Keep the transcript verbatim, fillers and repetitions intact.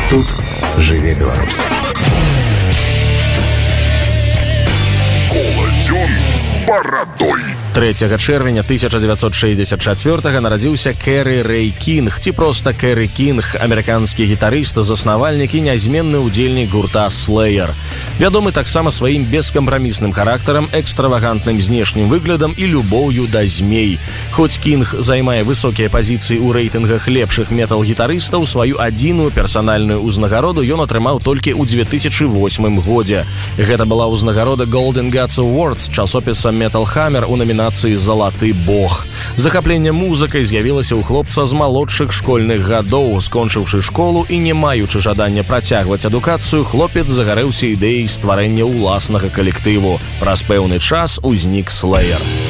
Тут жыве Беларусь. Коладзён з барадой. трэцяга чэрвеня тысяча дзевяцьсот шэсцьдзесят чацвёртага нарадзіўся Кэры Рэй Кінг, ці проста Кэры Кінг, амерыканскі гітарыст, заснавальнік і нязменны ўдзельнік гурта Slayer. Вядомы таксама сваім бескампрамісным характарам, экстравагантным знешнім выглядам і любоўю да змей. Хоць Кінг займае высокія пазіцыі ў рэйтынгах лепшых метал-гітарыстаў, сваю адзіную персанальную ўзнагароду ён атрымаў толькі ў две тысячы восьмым годзе. Гэта была ўзнагарода Golden Gods Awards часопіса Metal Hammer у намінацыі «Залаты бог». Захапленне музыкай з'явілася ў хлопца з малодшых школьных гадоў. Скончыўшы школу і не маючы жадання працягваць адукацыю, хлопец загарэўся ідэяй стварэння ўласнага калектыву. Праз пэўны час узнік Slayer.